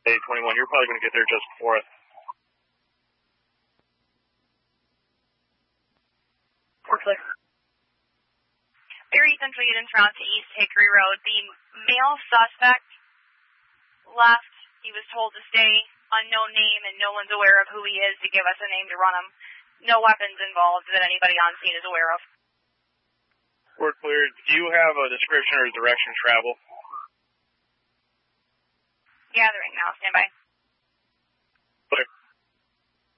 A21, you're probably going to get there just before us. We're clear. Very Central units route to East Hickory Road. The male suspect left. He was told to stay, unknown name, and no one's aware of who he is to give us a name to run him. No weapons involved that anybody on scene is aware of. We're clear. Do you have a description or direction of travel? Gathering now. Stand by.